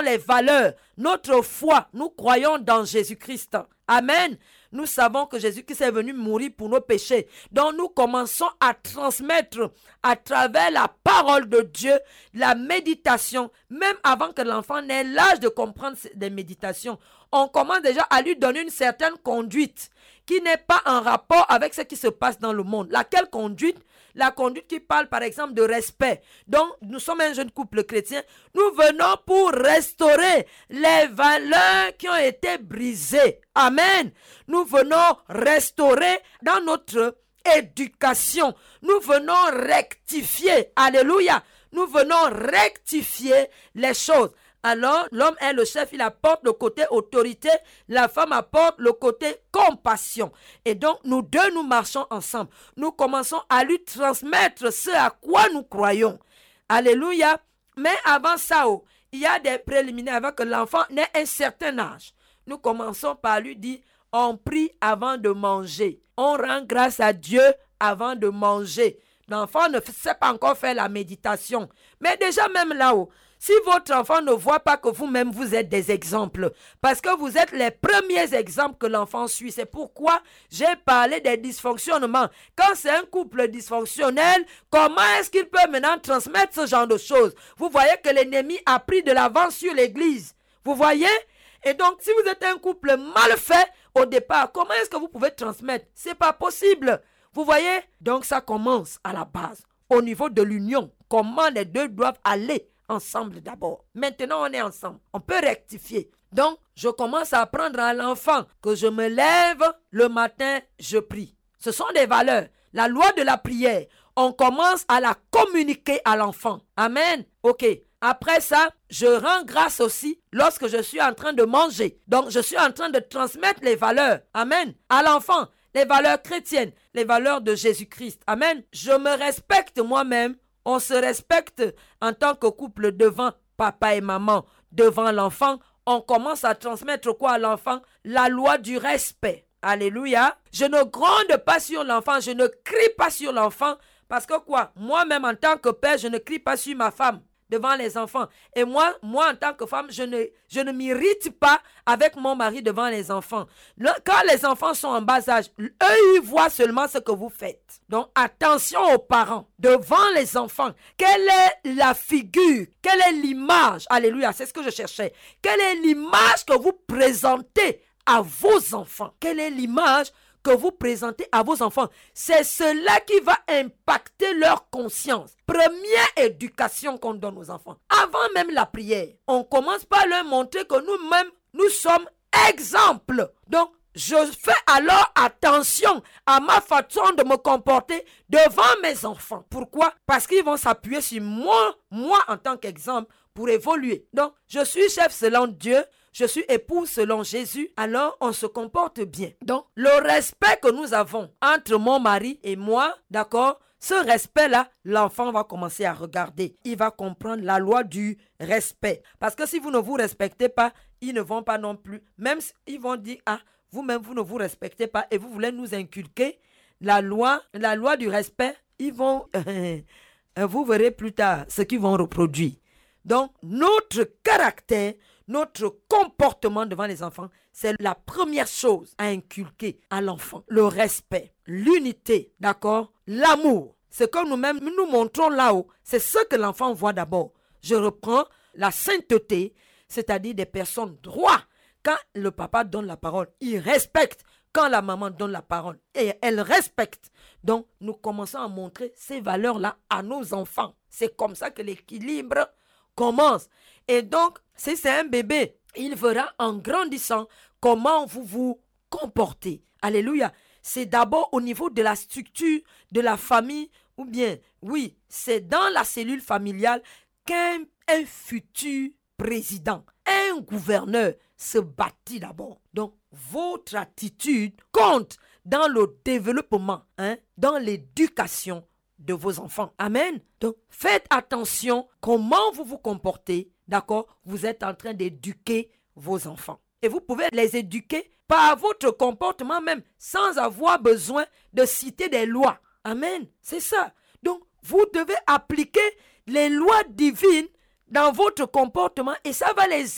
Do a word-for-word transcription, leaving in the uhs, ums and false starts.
les valeurs, notre foi. Nous croyons dans Jésus-Christ. Amen. Nous savons que Jésus-Christ est venu mourir pour nos péchés. Donc nous commençons à transmettre à travers la parole de Dieu, la méditation, même avant que l'enfant n'ait l'âge de comprendre des méditations. On commence déjà à lui donner une certaine conduite qui n'est pas en rapport avec ce qui se passe dans le monde. Laquelle conduite? La conduite qui parle par exemple de respect. Donc nous sommes un jeune couple chrétien. Nous venons pour restaurer les valeurs qui ont été brisées. Amen. Nous venons restaurer dans notre éducation. Nous venons rectifier. Alléluia. Nous venons rectifier les choses. Alors, l'homme est le chef, il apporte le côté autorité, la femme apporte le côté compassion. Et donc, nous deux, nous marchons ensemble. Nous commençons à lui transmettre ce à quoi nous croyons. Alléluia. Mais avant ça, oh, il y a des préliminaires avant que l'enfant n'ait un certain âge. Nous commençons par lui dire, on prie avant de manger. On rend grâce à Dieu avant de manger. L'enfant ne sait pas encore faire la méditation. Mais déjà même là-haut, si votre enfant ne voit pas que vous-même vous êtes des exemples, parce que vous êtes les premiers exemples que l'enfant suit, c'est pourquoi j'ai parlé des dysfonctionnements. Quand c'est un couple dysfonctionnel, comment est-ce qu'il peut maintenant transmettre ce genre de choses? Vous voyez que l'ennemi a pris de l'avance sur l'église. Vous voyez? Et donc, si vous êtes un couple mal fait au départ, comment est-ce que vous pouvez transmettre? C'est pas possible. Vous voyez? Donc, ça commence à la base, au niveau de l'union. Comment les deux doivent aller ensemble d'abord. Maintenant, on est ensemble. On peut rectifier. Donc, je commence à apprendre à l'enfant que je me lève le matin, je prie. Ce sont des valeurs. La loi de la prière, on commence à la communiquer à l'enfant. Amen. OK. Après ça, je rends grâce aussi lorsque je suis en train de manger. Donc, je suis en train de transmettre les valeurs. Amen. À l'enfant, les valeurs chrétiennes, les valeurs de Jésus-Christ. Amen. Je me respecte moi-même. On se respecte en tant que couple devant papa et maman, devant l'enfant. On commence à transmettre quoi à l'enfant? La loi du respect. Alléluia. Je ne gronde pas sur l'enfant, je ne crie pas sur l'enfant. Parce que quoi? Moi-même en tant que père, je ne crie pas sur ma femme devant les enfants. Et moi, moi en tant que femme, je ne, je ne m'irrite pas avec mon mari devant les enfants. Le, quand les enfants sont en bas âge, eux, ils voient seulement ce que vous faites. Donc, attention aux parents, devant les enfants. Quelle est la figure? Quelle est l'image? Alléluia, c'est ce que je cherchais. Quelle est l'image que vous présentez à vos enfants? Quelle est l'image que vous présentez à vos enfants? C'est cela qui va impacter leur conscience. Première éducation qu'on donne aux enfants. Avant même la prière, on commence par leur montrer que nous-mêmes, nous sommes exemples. Donc, je fais alors attention à ma façon de me comporter devant mes enfants. Pourquoi? Parce qu'ils vont s'appuyer sur moi, moi en tant qu'exemple, pour évoluer. Donc, je suis chef selon Dieu. Je suis épouse selon Jésus, alors on se comporte bien. Donc, le respect que nous avons entre mon mari et moi, d'accord, ce respect-là, l'enfant va commencer à regarder. Il va comprendre la loi du respect. Parce que si vous ne vous respectez pas, ils ne vont pas non plus. Même ils vont dire, ah, vous-même, vous ne vous respectez pas et vous voulez nous inculquer la loi, la loi du respect. Ils vont, euh, vous verrez plus tard ce qu'ils vont reproduire. Donc, notre caractère, notre comportement devant les enfants, c'est la première chose à inculquer à l'enfant. Le respect, l'unité, d'accord? L'amour. Ce que nous-mêmes nous montrons là-haut, c'est ce que l'enfant voit d'abord. Je reprends la sainteté, c'est-à-dire des personnes droites. Quand le papa donne la parole, il respecte. Quand la maman donne la parole, et elle respecte. Donc, nous commençons à montrer ces valeurs-là à nos enfants. C'est comme ça que l'équilibre commence. Et donc, si c'est un bébé, il verra en grandissant comment vous vous comportez. Alléluia. C'est d'abord au niveau de la structure de la famille, ou bien, oui, c'est dans la cellule familiale qu'un un futur président, un gouverneur se bâtit d'abord. Donc, votre attitude compte dans le développement, hein, dans l'éducation de vos enfants. Amen. Donc, faites attention comment vous vous comportez. D'accord? Vous êtes en train d'éduquer vos enfants. Et vous pouvez les éduquer par votre comportement même, sans avoir besoin de citer des lois. Amen. C'est ça. Donc, vous devez appliquer les lois divines dans votre comportement et ça va les